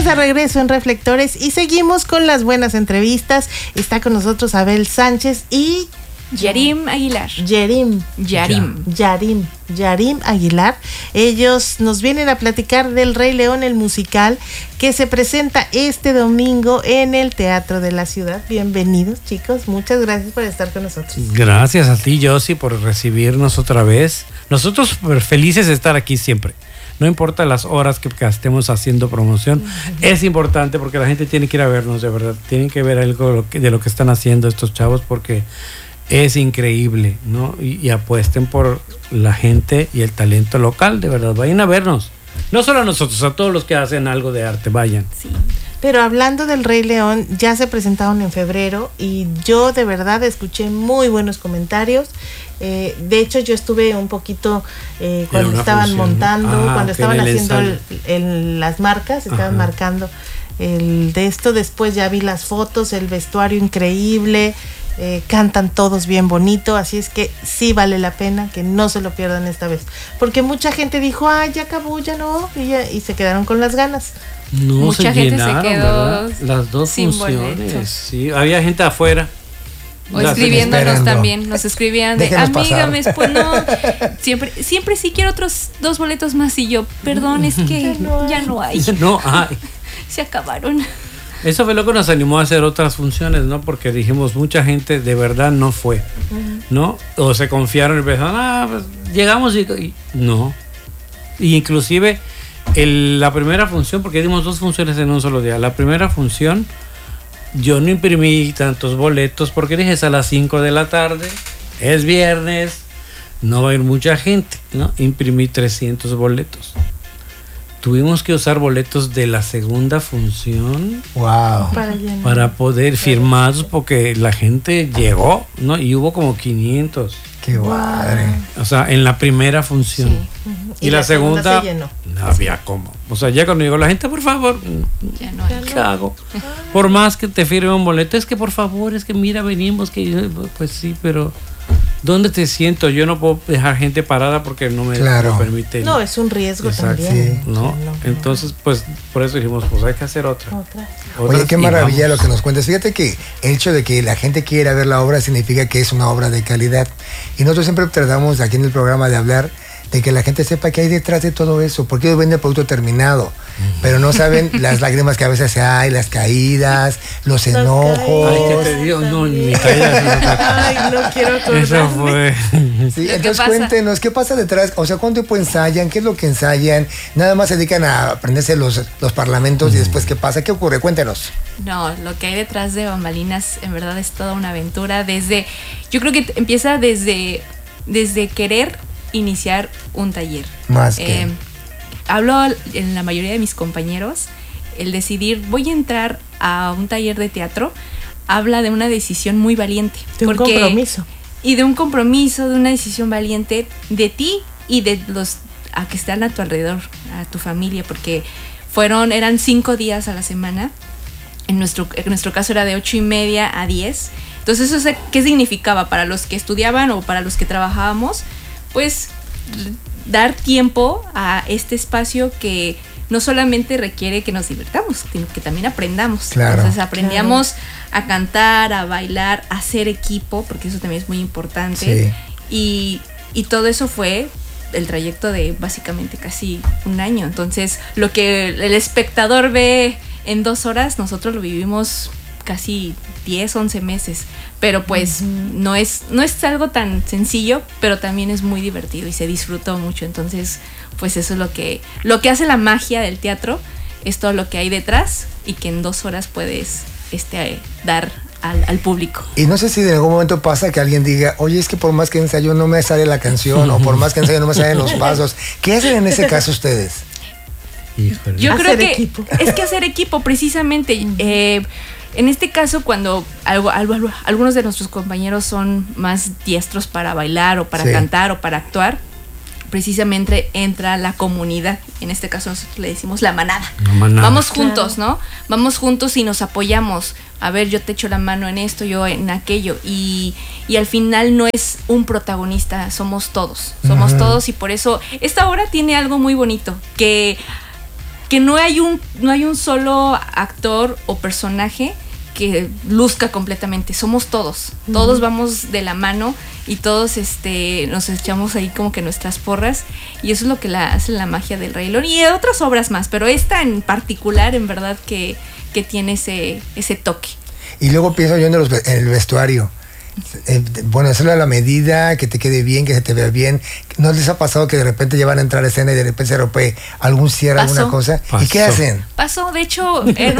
de regreso en Reflectores y seguimos con las buenas entrevistas. Está con nosotros Abel Sánchez y Yarim Aguilar. Yarim Aguilar. Ellos nos vienen a platicar del Rey León, el musical, que se presenta este domingo en el Teatro de la Ciudad. Bienvenidos, chicos. Muchas gracias por estar con nosotros. Gracias a ti, Josie, por recibirnos otra vez. Nosotros súper felices de estar aquí siempre. No importa las horas que estemos haciendo promoción, es importante porque la gente tiene que ir a vernos, de verdad. Tienen que ver algo de lo que están haciendo estos chavos porque es increíble, ¿no? Y apuesten por la gente y el talento local, de verdad. Vayan a vernos. No solo a nosotros, a todos los que hacen algo de arte, vayan. Sí. Pero hablando del Rey León, ya se presentaron en febrero y yo de verdad escuché muy buenos comentarios. De hecho, yo estuve un poquito cuando estaban montando, cuando estaban haciendo las marcas, estaban marcando el de esto. Después ya vi las fotos, el vestuario increíble. Cantan todos bien bonito, así es que sí vale la pena que no se lo pierdan esta vez, porque mucha gente dijo, ya acabó, ya no, y se quedaron con las ganas. No, mucha gente llenaron, se quedó, ¿verdad? Las dos sin funciones, boletos. Sí, había gente afuera. O escribiéndonos también, nos escribían de, amiga, pues no, siempre sí quiero otros 2 boletos más, y yo, perdón, es que ya no hay. No hay. Se acabaron. Eso fue lo que nos animó a hacer otras funciones, ¿no? Porque dijimos, mucha gente de verdad no fue, ¿no? O se confiaron y pensaron, pues llegamos y no. Y inclusive la primera función, porque dimos 2 funciones en un solo día. La primera función, yo no imprimí tantos boletos porque dije, es a las 5 de la tarde, es viernes, no va a ir mucha gente, ¿no? Imprimí 300 boletos. Tuvimos que usar boletos de la segunda función. Wow. Para poder firmarlos porque la gente llegó, ¿no? Y hubo como 500. Qué padre. O sea, en la primera función. Sí. Y la segunda se llenó. no había cómo. O sea, ya cuando llegó la gente, por favor, Ya no hay. ¿qué hago? Por más que te firme un boleto, es que por favor, es que mira, venimos, que pues sí, pero ¿dónde te siento? Yo no puedo dejar gente parada porque no me permite. No, es un riesgo. Exacto, también. sí. ¿No? Entonces, pues, por eso dijimos, pues hay que hacer otra. Oye, qué maravilla lo que nos cuentas. Fíjate que el hecho de que la gente quiera ver la obra significa que es una obra de calidad. Y nosotros siempre tratamos aquí en el programa de hablar de que la gente sepa qué hay detrás de todo eso, porque ellos venden el producto terminado, pero no saben las lágrimas que a veces hay, las caídas, los enojos. Ay, ¿qué te digo? No, ni caídas. Ay, no quiero acordarme. Eso fue. Sí, entonces cuéntenos, ¿qué pasa detrás? O sea, ¿cuánto tiempo ensayan? ¿Qué es lo que ensayan? ¿Nada más se dedican a aprenderse los parlamentos y después qué pasa? ¿Qué ocurre? Cuéntenos. No, lo que hay detrás de bambalinas en verdad es toda una aventura. Yo creo que empieza desde querer iniciar un taller. Más que hablo en la mayoría de mis compañeros, el decidir voy a entrar a un taller de teatro habla de una decisión muy valiente, de un compromiso, y de un compromiso, de una decisión valiente de ti y de los que están a tu alrededor, a tu familia, porque eran 5 días a la semana. En nuestro caso era de 8:30 a 10. Entonces, ¿eso qué significaba para los que estudiaban o para los que trabajábamos? Pues dar tiempo a este espacio que no solamente requiere que nos divirtamos, sino que también aprendamos. Claro. Entonces aprendíamos a cantar, a bailar, a hacer equipo, porque eso también es muy importante. Sí. Y todo eso fue el trayecto de básicamente casi un año. Entonces, lo que el espectador ve en 2 horas, nosotros lo vivimos casi 10, 11 meses. Pero pues no es algo tan sencillo, pero también es muy divertido y se disfrutó mucho. Entonces, pues eso es lo que hace la magia del teatro, es todo lo que hay detrás y que en 2 horas puedes dar al público. Y no sé si en algún momento pasa que alguien diga, oye, es que por más que ensayo no me sale la canción, o por más que ensayo no me salen los pasos. ¿Qué hacen en ese caso ustedes? Híjole. Yo creo que es que hacer equipo, precisamente. En este caso, cuando algunos de nuestros compañeros son más diestros para bailar o para cantar o para actuar, precisamente entra la comunidad. En este caso nosotros le decimos la manada. Vamos juntos, ¿no? Vamos juntos y nos apoyamos. A ver, yo te echo la mano en esto, yo en aquello. Y al final no es un protagonista, somos todos. Somos todos, y por eso esta obra tiene algo muy bonito, que que no hay un solo actor o personaje que luzca completamente. Somos todos vamos de la mano y todos nos echamos ahí como que nuestras porras, y eso es lo que hace la magia del Rey León y de otras obras más, pero esta en particular en verdad que tiene ese toque. Y luego pienso yo en el vestuario. Bueno, hacerlo a la medida, que te quede bien, que se te vea bien. ¿No les ha pasado que de repente ya van a entrar a escena y de repente se rompe algún cierre, alguna cosa? Pasó. ¿Y qué hacen? Pasó, de hecho, en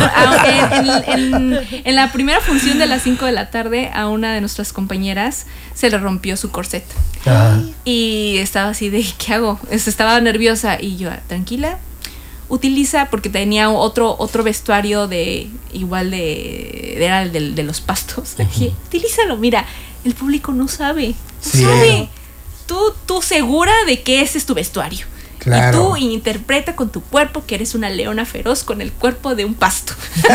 la primera función de las 5 de la tarde a una de nuestras compañeras se le rompió su corset. Ajá. Y estaba así de, ¿qué hago? Estaba nerviosa y yo, tranquila, utiliza, porque tenía otro vestuario era el de los pastos. Le dije, utilízalo, mira, el público no sabe. Sí. Sabe. Tú segura de que ese es tu vestuario. Claro. Y tú interpreta con tu cuerpo que eres una leona feroz con el cuerpo de un pasto.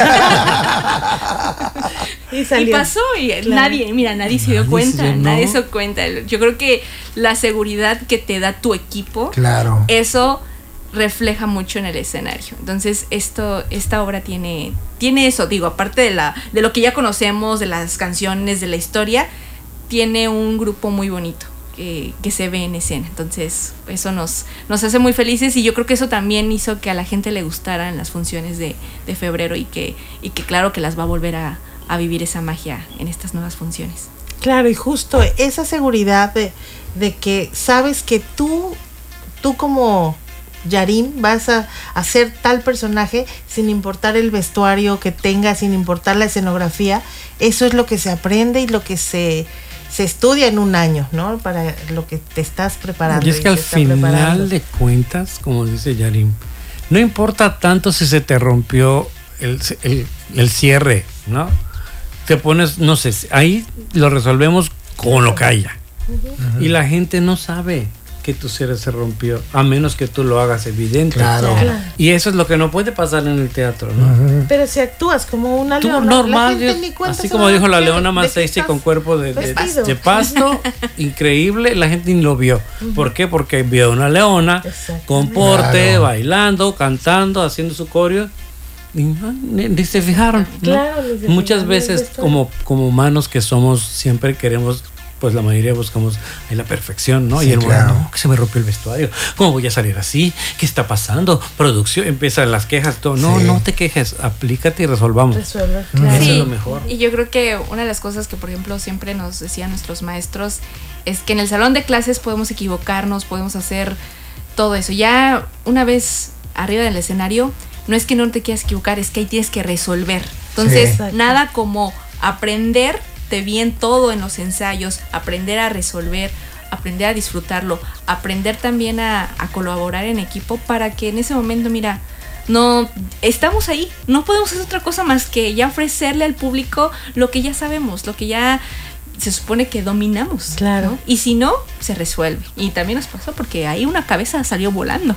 Y pasó y claro. nadie se dio cuenta. Nadie se dio cuenta. Yo creo que la seguridad que te da tu equipo, claro, eso refleja mucho en el escenario. Entonces esta obra tiene eso, digo, aparte de lo que ya conocemos, de las canciones, de la historia, tiene un grupo muy bonito que se ve en escena. Entonces eso nos hace muy felices, y yo creo que eso también hizo que a la gente le gustaran las funciones de febrero, y que claro que las va a volver a vivir esa magia en estas nuevas funciones. Claro, y justo esa seguridad de que sabes que tú como Yarin vas a hacer tal personaje sin importar el vestuario que tenga, sin importar la escenografía. Eso es lo que se aprende y lo que se estudia en un año, ¿no? Para lo que te estás preparando. Y es que al final de cuentas, como dice Yarin, no importa tanto si se te rompió el cierre, ¿no? Te pones, no sé, ahí lo resolvemos con lo que haya. Y la gente no sabe que tu cierre se rompió, a menos que tú lo hagas evidente. Claro. Y eso es lo que no puede pasar en el teatro, ¿no? Pero si actúas como una tú leona, normal, la gente ni cuenta así como dijo la leona más de sexy con cuerpo de pasto, increíble, la gente ni lo vio. ¿Por qué? Porque vio una leona con porte, claro, bailando, cantando, haciendo su coreo, y ni se fijaron, ¿no? Claro, muchas veces como humanos que somos, siempre queremos, pues la mayoría buscamos en la perfección, ¿no? Sí, y el claro, no, que se me rompió el vestuario, ¿cómo voy a salir así? ¿Qué está pasando? Producción, empiezan las quejas, todo. No, sí, no te quejes, aplícate y resolvamos. Resuelve, claro. Sí, eso es lo mejor. Y yo creo que una de las cosas que, por ejemplo, siempre nos decían nuestros maestros es que en el salón de clases podemos equivocarnos, podemos hacer todo eso. Ya una vez arriba del escenario, no es que no te quieras equivocar, es que ahí tienes que resolver. Entonces, sí, nada como aprender bien todo en los ensayos, aprender a resolver, aprender a disfrutarlo, aprender también a colaborar en equipo, para que en ese momento, mira, no estamos ahí, no podemos hacer otra cosa más que ya ofrecerle al público lo que ya sabemos, lo que ya se supone que dominamos. Claro. ¿No? Y si no, se resuelve. Y también nos pasó porque ahí una cabeza salió volando.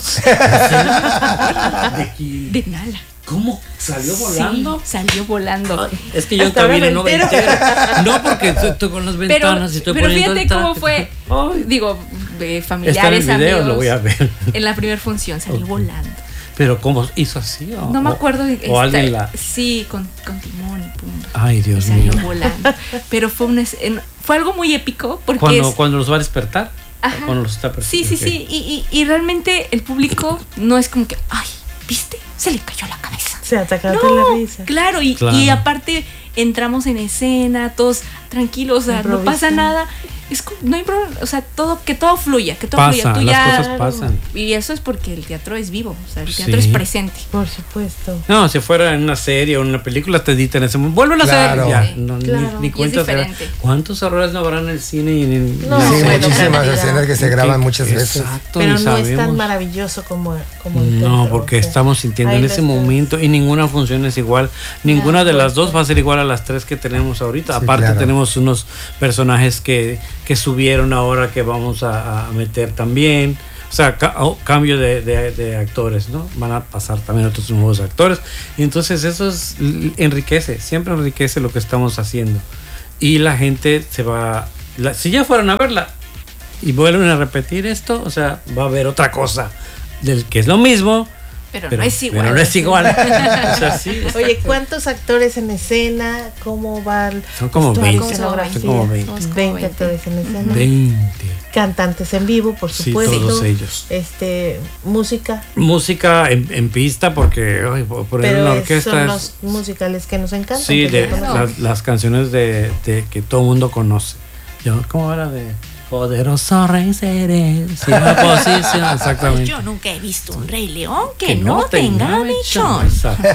De Nala. ¿Cómo? ¿Salió volando? Sí, salió volando. Ah, es que yo en cabina no me entero. No, porque estoy con las ventanas y estoy poniendo fíjate cómo fue. Ay, digo, familiares, está en el video, amigos. Lo voy a ver. En la primera función salió volando. ¿Pero cómo hizo así? No me acuerdo. O alguien la... Sí, con timón y pum. Ay, Dios mío. Salió volando. Pero fue algo muy épico. Porque cuando los va a despertar. Ajá. Cuando los está persiguiendo. Sí. Y realmente el público no es como que, ay, ¿viste? Se le cayó la cabeza. Se atacaron con la risa. Claro, y aparte entramos en escena, todos tranquilos, o sea, no pasa nada. Es como, no hay problema, o sea, que todo fluya, que todo fluya. Tú las cosas pasan. Y eso es porque el teatro es vivo, o sea, el teatro es presente. Por supuesto. No, si fuera en una serie o en una película te editan ese momento. Vuelven a hacer. Ya, no, claro. Ni cuentas. ¿Cuántos errores no habrán en el cine? Y sí, muchísimas escenas que se graban muchas veces. Exacto, pero no es tan maravilloso como el teatro. No, porque estamos sintiendo en ese momento, y ninguna función es igual. Ninguna de las dos va a ser igual a las tres que tenemos ahorita. Sí, aparte tenemos unos personajes que subieron ahora, que vamos a meter también. O sea, cambio de actores, ¿no? Van a pasar también otros nuevos actores. Y entonces eso siempre enriquece lo que estamos haciendo. Y la gente se va... si ya fueron a verla y vuelven a repetir esto, o sea, va a haber otra cosa del que es lo mismo, Pero no es igual. Pero no es igual. O sea, sí, oye, ¿cuántos actores en escena? ¿Cómo va el Son como 20. Son como 20 actores en escena. 20. Cantantes en vivo, por supuesto. Sí, todos ellos. Música. Música en pista, porque por ejemplo, la orquesta son los musicales que nos encantan. Sí, las canciones de que todo el mundo conoce. ¿Cómo era de poderoso rey seré? Sí, la posición, exactamente. Yo nunca he visto un Rey León que no tenga mechón.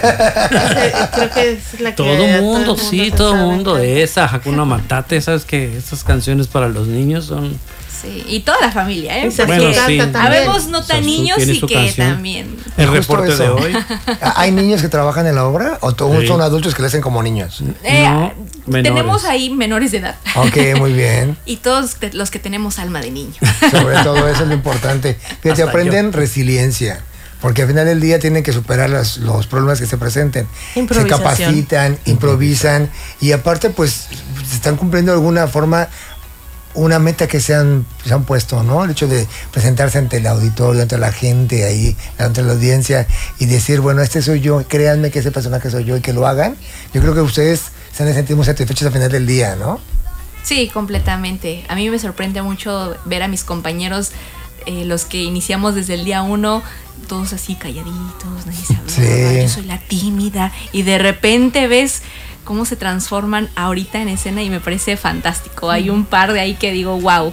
Creo que es la que todo el mundo, todo el mundo. Esa Hakuna Matata, sabes que esas canciones para los niños son. Sí, y toda la familia, ¿eh? Bueno, sí. Habemos no tan niños y que canción. También. El reporte de hoy. ¿Hay niños que trabajan en la obra o todos son adultos que le hacen como niños? No, tenemos ahí menores de edad. Ok, muy bien. Y todos los que tenemos alma de niño. Sobre todo eso es lo importante. Fíjate, aprenden resiliencia. Porque al final del día tienen que superar los problemas que se presenten. Se capacitan, improvisan y aparte pues están cumpliendo de alguna forma una meta que se han puesto, ¿no? El hecho de presentarse ante el auditorio, ante la gente ahí, ante la audiencia y decir, bueno, este soy yo, créanme que ese personaje soy yo y que lo hagan. Yo creo que ustedes se han de sentir muy satisfechos al final del día, ¿no? Sí, completamente. A mí me sorprende mucho ver a mis compañeros, los que iniciamos desde el día 1, todos así calladitos, nadie se hablaba, yo soy la tímida, y de repente ves cómo se transforman ahorita en escena y me parece fantástico. Hay un par de ahí que digo, wow,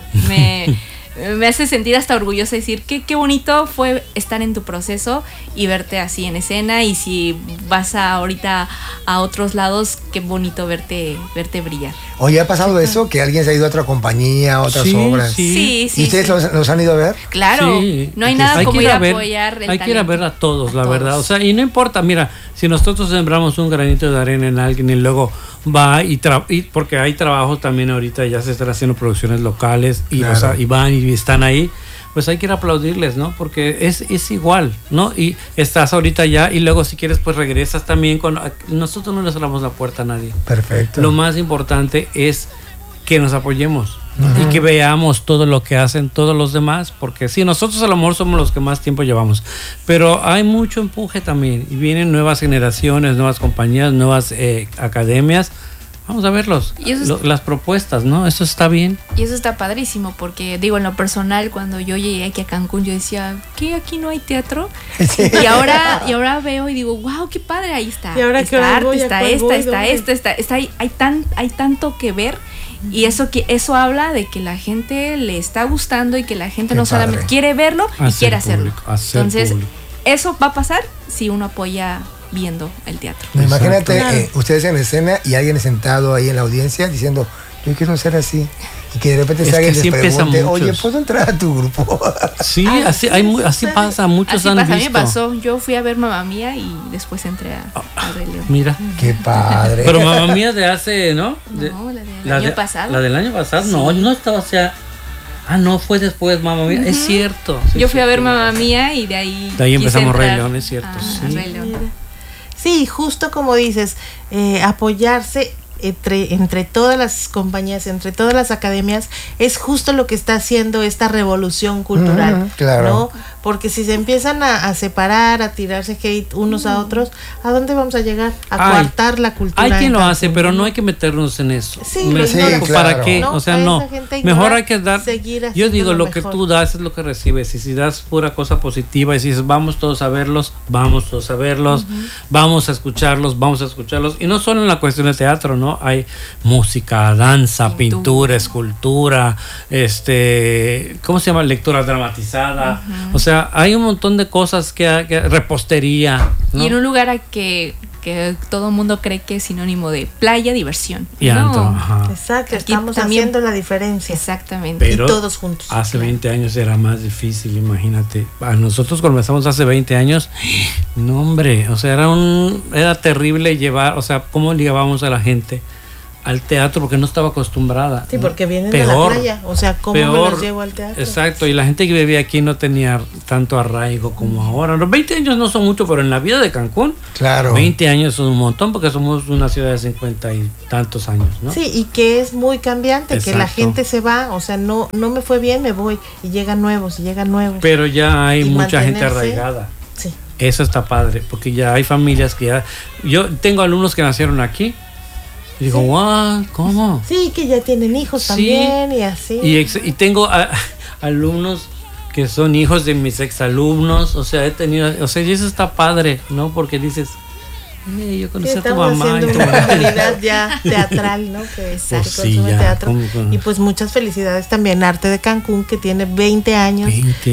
me hace sentir hasta orgullosa de decir qué bonito fue estar en tu proceso y verte así en escena, y si vas ahorita a otros lados, qué bonito verte brillar. Oye, ¿ha pasado eso? Que alguien se ha ido a otra compañía, a otras obras. Sí. ¿Y ustedes los han ido a ver? Claro, no hay nada como ir a apoyar el talento. Hay que ir a ver a todos, la verdad. O sea, y no importa, mira, si nosotros sembramos un granito de arena en alguien y luego va y porque hay trabajo también ahorita, ya se están haciendo producciones locales y, claro, o sea, y van y están ahí, pues hay que ir a aplaudirles, ¿no? Porque es igual, ¿no? Y estás ahorita ya y luego si quieres pues regresas también. Nosotros no le cerramos la puerta a nadie. Perfecto. Lo más importante es que nos apoyemos y que veamos todo lo que hacen todos los demás, porque sí, nosotros a lo mejor somos los que más tiempo llevamos, pero hay mucho empuje también y vienen nuevas generaciones, nuevas compañías, nuevas academias. Vamos a verlos, las propuestas, ¿no? Eso está bien. Y eso está padrísimo, porque digo, en lo personal, cuando yo llegué aquí a Cancún, yo decía, ¿qué? ¿Aquí no hay teatro? Sí. Y ahora veo y digo, wow, qué padre, ahí está. Y ahora está arte, está hay tanto que ver. Y eso habla de que la gente le está gustando y que la gente no solamente quiere verlo y quiere hacerlo. Entonces, eso va a pasar si uno apoya viendo el teatro. Imagínate ustedes en escena y alguien sentado ahí en la audiencia diciendo, yo quiero ser así, y que de repente alguien les pregunte, oye, ¿puedo entrar a tu grupo? Sí, así pasa, muchos han visto. A mí me pasó, yo fui a ver Mamma Mía y después entré a Rey León. Mira, qué padre. Pero Mamma Mía de hace, ¿no? No, la del año pasado. La del año pasado, sí. No estaba, o sea, no fue después Mamma Mía, es cierto. Sí, yo fui a ver Mamma Mía y de ahí empezamos Rey León, es cierto. Rey León. Sí, justo como dices, apoyarse entre todas las compañías, entre todas las academias, es justo lo que está haciendo esta revolución cultural, claro, ¿no? Porque si se empiezan a separar, a tirarse hate unos a otros, ¿a dónde vamos a llegar? A coartar la cultura. Hay quien lo hace, pero no hay que meternos en eso. Sí, ¿para qué? No, o sea, no. Mejor hay que dar. Yo digo, lo que mejor tú das es lo que recibes. Y si das pura cosa positiva y si dices, vamos todos a verlos, vamos a escucharlos. Y no solo en la cuestión de teatro, ¿no? Hay música, danza, pintura, escultura, ¿cómo se llama? Lectura dramatizada. O sea, hay un montón de cosas que repostería, ¿no? Y en un lugar que todo el mundo cree que es sinónimo de playa, diversión. Y no. Exacto, estamos haciendo la diferencia. Exactamente. Pero y todos juntos. Hace 20 años era más difícil, imagínate. A nosotros comenzamos hace 20 años, no hombre, o sea, era terrible llevar, o sea, cómo llevábamos a la gente al teatro porque no estaba acostumbrada. Sí, porque vienen de la playa, o sea, ¿cómo me los llevo al teatro? Exacto, y la gente que vivía aquí no tenía tanto arraigo como ahora. Los 20 años no son mucho, pero en la vida de Cancún, claro, 20 años son un montón porque somos una ciudad de 50 y tantos años, ¿no? Sí, y que es muy cambiante, exacto, que la gente se va, o sea, no me fue bien, me voy, y llegan nuevos. Pero ya hay mucha gente arraigada. Sí. Eso está padre, porque ya hay familias que ya... Yo tengo alumnos que nacieron aquí. Y digo, wow, ¿cómo? Sí, que ya tienen hijos también y así. Y tengo alumnos que son hijos de mis exalumnos. O sea, y eso está padre, ¿no? Porque dices... yo conocí a tu mamá. Haciendo una comunidad ya teatral, ¿no? Que consume teatro. Y pues muchas felicidades también a Arte de Cancún, que tiene 20 años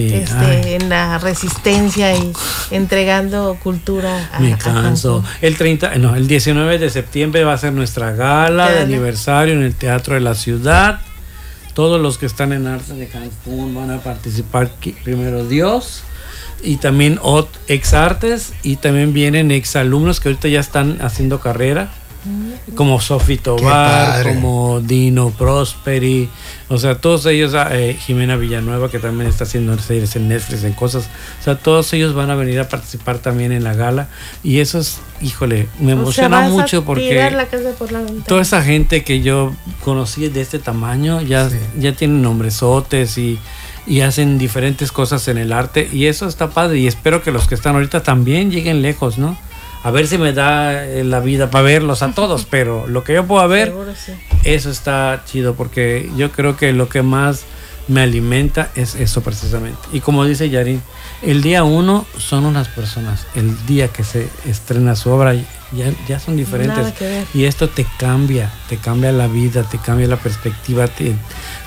en la resistencia y entregando cultura a Me canso. El 19 de septiembre va a ser nuestra gala de aniversario en el Teatro de la Ciudad. Todos los que están en Arte de Cancún van a participar, primero Dios. Y también ex-artes, y también vienen ex-alumnos que ahorita ya están haciendo carrera, como Sofi Tobar, como Dino Prosperi, o sea, todos ellos, Jimena Villanueva, que también está haciendo series en Netflix, en cosas, o sea, todos ellos van a venir a participar también en la gala, y eso es, híjole, me emociona mucho porque toda esa gente que yo conocí de este tamaño ya tienen nombresotes y hacen diferentes cosas en el arte, y eso está padre, y espero que los que están ahorita también lleguen lejos, ¿no? A ver si me da la vida para verlos a todos, pero lo que yo pueda ver, seguro, eso está chido, porque yo creo que lo que más me alimenta es eso precisamente. Y como dice Yarin, el día 1 son unas personas, el día que se estrena su obra ya son diferentes, y esto te cambia la vida, te cambia la perspectiva, te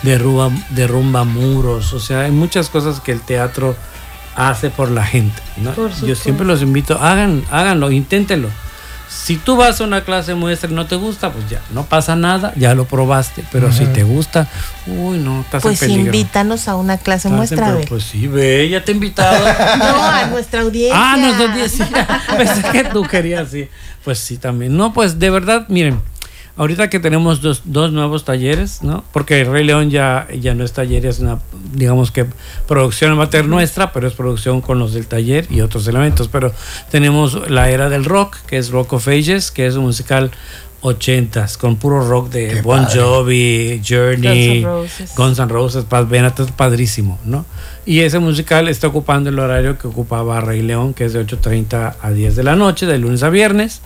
derrumba muros, o sea, hay muchas cosas que el teatro hace por la gente, ¿no? Yo siempre los invito, háganlo, inténtenlo. Si tú vas a una clase muestra y no te gusta, pues ya, no pasa nada, ya lo probaste. Pero si te gusta, no, estás en peligro. Pues invítanos a una clase muestra. Pues sí, ve, ya te he invitado. No, a nuestra audiencia. A nuestra audiencia. Pensé que tú querías, sí. Pues sí, también. No, pues de verdad, miren, ahorita que tenemos dos nuevos talleres, ¿no? Porque el Rey León ya no es taller, es una, digamos que producción amateur nuestra, pero es producción con los del taller y otros elementos. Pero tenemos la era del rock, que es Rock of Ages, que es un musical 80s, con puro rock de Bon Jovi, Journey, Guns N' Roses, Pat Benatar, es padrísimo, ¿no? Y ese musical está ocupando el horario que ocupaba Rey León, que es de 8:30 a 10 de la noche, de lunes a viernes.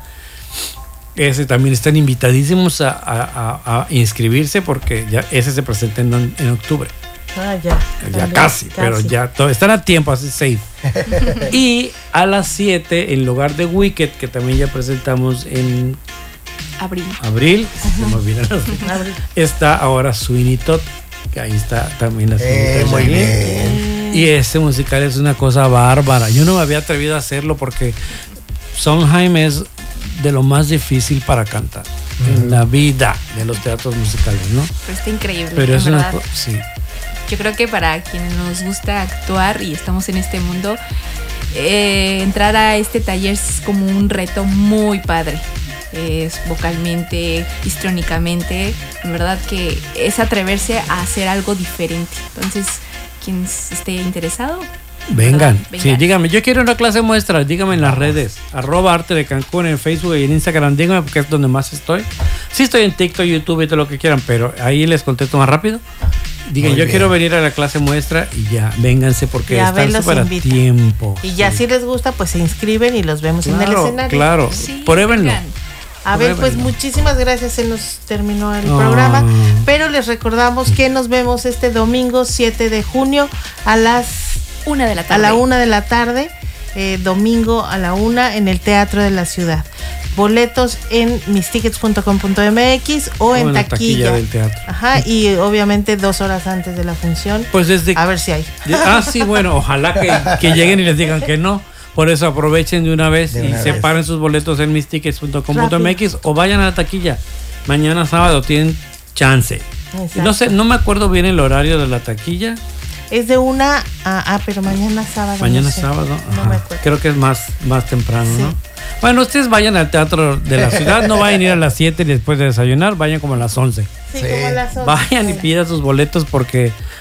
Ese también están invitadísimos a inscribirse, porque ya ese se presenta en octubre. Ya casi, pero ya están a tiempo, así safe. Y a las 7, en lugar de Wicked, que también ya presentamos en abril, está ahora Sweeney Todd, que ahí está también la señorita. Muy bien. Y ese musical es una cosa bárbara. Yo no me había atrevido a hacerlo porque Sondheim es de lo más difícil para cantar en la vida de los teatros musicales, ¿no? Pues está increíble. Pero es una sí. Yo creo que para quienes nos gusta actuar y estamos en este mundo, entrar a este taller es como un reto muy padre. Es vocalmente, histrónicamente, en verdad que es atreverse a hacer algo diferente. Entonces, quien esté interesado, vengan. Sí, dígame, yo quiero una clase muestra, dígame en las redes, @Arte de Cancún en Facebook y en Instagram, dígame, porque es donde más estoy. Sí estoy en TikTok, YouTube y todo lo que quieran, pero ahí les contesto más rápido. Digan, yo quiero venir a la clase muestra y ya, vénganse, porque están súper a tiempo. Y ya si les gusta, pues se inscriben y los vemos en el escenario. Claro, pruébenlo. Abel, pues muchísimas gracias, se nos terminó el programa, pero les recordamos que nos vemos este domingo 7 de junio a las 1 de la tarde. A la 1 de la tarde, domingo a la 1 en el Teatro de la Ciudad. Boletos en mistickets.com.mx o en taquilla del teatro. Y obviamente 2 horas antes de la función. Pues a ver si hay. Sí, bueno, ojalá que lleguen y les digan que no. Por eso aprovechen de una vez y separen sus boletos en mistickets.com.mx o vayan a la taquilla. Mañana sábado tienen chance. Exacto. No sé, no me acuerdo bien el horario de la taquilla. Es de 1 pero mañana sábado. Mañana sábado. No me acuerdo. Creo que es más temprano, ¿no? Bueno, ustedes vayan al Teatro de la Ciudad, no vayan a ir a las 7 y después de desayunar, vayan como a las 11. Sí, como a las 11. Vayan y pidan sus boletos porque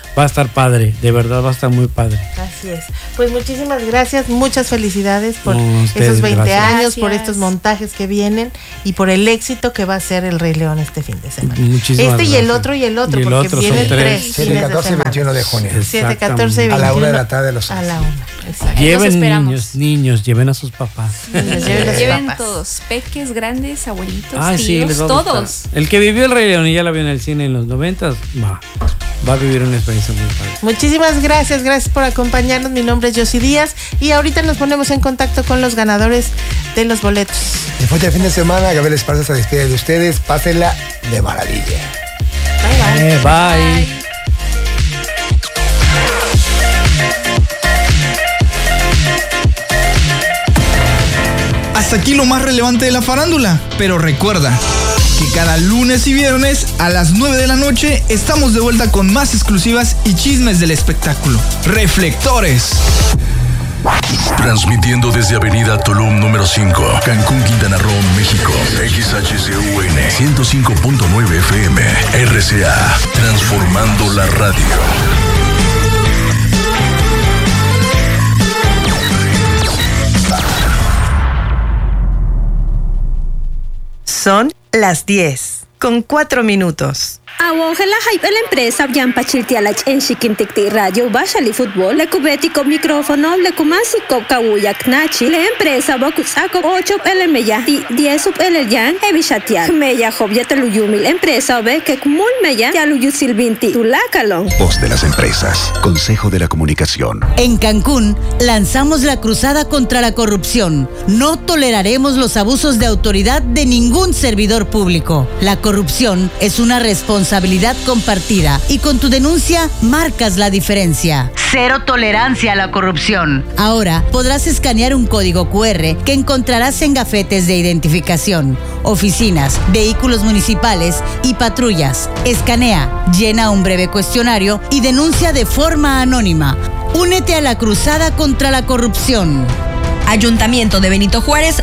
Va a estar padre, de verdad va a estar muy padre. Así es. Pues muchísimas gracias, muchas felicidades por ustedes, esos 20 gracias. años, por estos montajes que vienen y por el éxito que va a ser el Rey León este fin de semana. Muchísimas y gracias. el otro, porque vienen 3 7, 14 y 21 de junio. 7, 14 y 21. A la 1 de la tarde los A la 1, exacto. Lleven niños, lleven a sus papás. Lleven todos, peques, grandes, abuelitos, tíos, sí, les va a todos. gustar. El que vivió el Rey León y ya la vio en el cine en los 90s, va a vivir una experiencia muy padre. Muchísimas gracias por acompañarnos. Mi nombre es Yossi Díaz y ahorita nos ponemos en contacto con los ganadores de los boletos. Después del fin de semana, Gabriel Esparza se despide de ustedes. Pásenla de maravilla. Bye. Bye. Hasta aquí lo más relevante de la farándula, pero recuerda que cada lunes y viernes a las 9 de la noche estamos de vuelta con más exclusivas y chismes del espectáculo. Reflectores. Transmitiendo desde Avenida Tulum número 5, Cancún, Quintana Roo, México. XHCUN 105.9 FM. RCA. Transformando la radio. Son las 10, con 4 minutos. Awongela hype la empresa Yampa Chiltialach en Chiquinticti Radio Bashali Fútbol le cubetico micrófono le kumasico kawuyak nachi la empresa Bakusako 8 LMya y 10 sub LYan Evishatial Meya Jobyata Luyumil empresa ve que kumul meya Yaluyu Silvinti Tulakalon. Voz de las empresas, Consejo de la Comunicación. En Cancún lanzamos la cruzada contra la corrupción. No toleraremos los abusos de autoridad de ningún servidor público. La corrupción es una responsabilidad compartida y con tu denuncia marcas la diferencia. Cero tolerancia a la corrupción. Ahora podrás escanear un código QR que encontrarás en gafetes de identificación, oficinas, vehículos municipales y patrullas. Escanea, llena un breve cuestionario y denuncia de forma anónima. Únete a la cruzada contra la corrupción. Ayuntamiento de Benito Juárez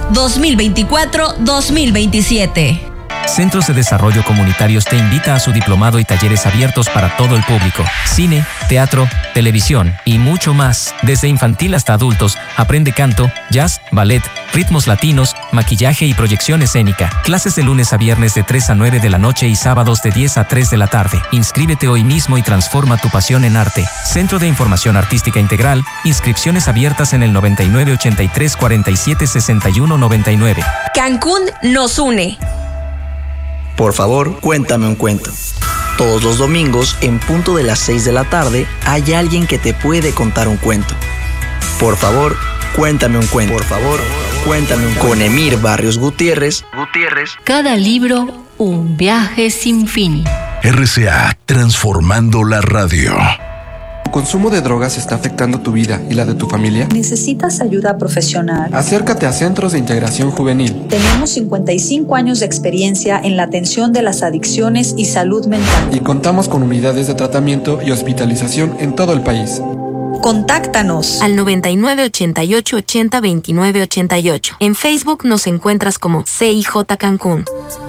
2024-2027. Centros de Desarrollo Comunitarios te invita a su diplomado y talleres abiertos para todo el público. Cine, teatro, televisión y mucho más. Desde infantil hasta adultos, aprende canto, jazz, ballet, ritmos latinos, maquillaje y proyección escénica. Clases de lunes a viernes de 3 a 9 de la noche y sábados de 10 a 3 de la tarde. Inscríbete hoy mismo y transforma tu pasión en arte. Centro de Información Artística Integral. Inscripciones abiertas en el 9983 47 61 99. Cancún nos une. Por favor, cuéntame un cuento. Todos los domingos, en punto de las 6 de la tarde, hay alguien que te puede contar un cuento. Por favor, cuéntame un cuento. Por favor, cuéntame un cuento. Con Emir Barrios Gutiérrez. Cada libro, un viaje sin fin. RCA, transformando la radio. ¿Tu consumo de drogas está afectando tu vida y la de tu familia? ¿Necesitas ayuda profesional? Acércate a Centros de Integración Juvenil. Tenemos 55 años de experiencia en la atención de las adicciones y salud mental. Y contamos con unidades de tratamiento y hospitalización en todo el país. Contáctanos al 9988 80 29 88. En Facebook nos encuentras como CIJ Cancún.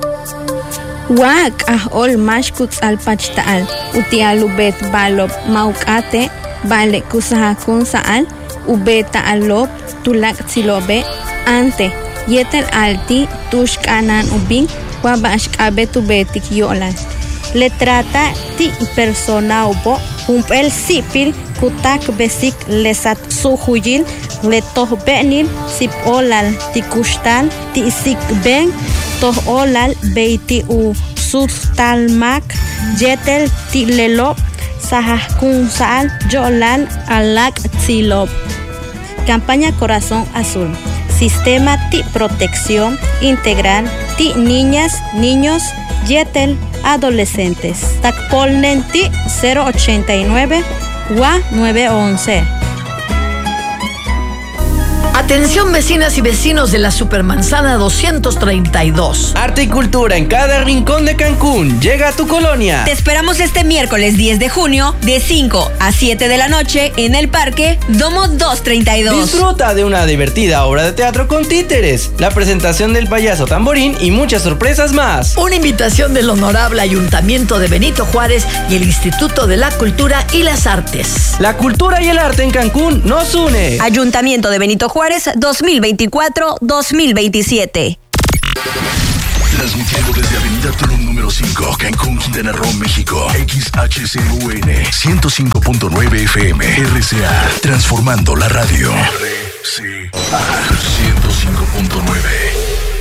Wak ol mashkuts al pachtaal utial ubet balop maukate bale kusahakun saal ubeta alop tulak silobe ante yetel alti tushkanan ubin wabashkabe tubetik yolan le trata ti persona ubo umpel sipil kutak besik lesat suhujil le tohbenil sip olal tikustal ti isik ben toh olal beiti u sustalmak yetel tilelo sahakun saal yolal alak tzilop. Campaña Corazón Azul. Sistema Ti Protección Integral Ti Niñas, Niños, Yetel, Adolescentes. Takpolnen Ti 089 wa 911. Atención vecinas y vecinos de la Supermanzana 232. Arte y cultura en cada rincón de Cancún. Llega a tu colonia. Te esperamos este miércoles 10 de junio de 5 a 7 de la noche en el Parque Domo 232. Disfruta de una divertida obra de teatro con títeres, la presentación del payaso Tamborín y muchas sorpresas más. Una invitación del Honorable Ayuntamiento de Benito Juárez y el Instituto de la Cultura y las Artes. La cultura y el arte en Cancún nos une. Ayuntamiento de Benito Juárez 2024-2027. Transmitiendo desde Avenida Tulum número 5, Cancún, Quintana Roo, México. XHCUN 105.9 FM. RCA. Transformando la radio. RCA 105.9.